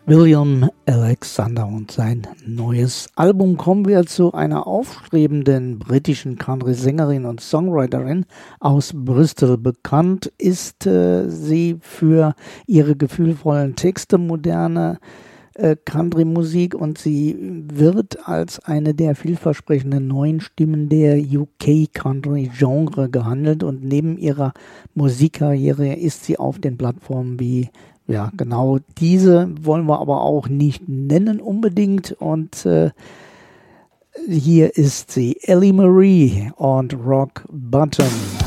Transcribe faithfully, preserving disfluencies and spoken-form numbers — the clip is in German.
William Alexander und sein neues Album. Kommen wir zu einer aufstrebenden britischen Country-Sängerin und Songwriterin aus Bristol. Bekannt ist äh, sie für ihre gefühlvollen Texte, moderne äh, Country-Musik, und sie wird als eine der vielversprechenden neuen Stimmen der U K-Country-Genre gehandelt, und neben ihrer Musikkarriere ist sie auf den Plattformen wie Ja, genau diese wollen wir aber auch nicht nennen unbedingt. Und äh, hier ist sie, Ellie Marie und Rock Bottom.